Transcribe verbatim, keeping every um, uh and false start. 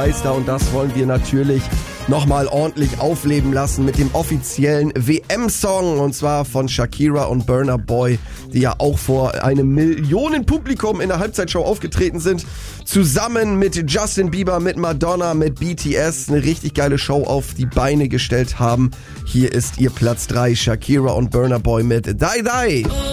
Weltmeister und das wollen wir natürlich nochmal ordentlich aufleben lassen mit dem offiziellen W M-Song und zwar von Shakira und Burna Boy, die ja auch vor einem Millionenpublikum in der Halbzeitshow aufgetreten sind. Zusammen mit Justin Bieber, mit Madonna, mit B T S eine richtig geile Show auf die Beine gestellt haben. Hier ist ihr Platz drei, Shakira und Burna Boy mit Die Die.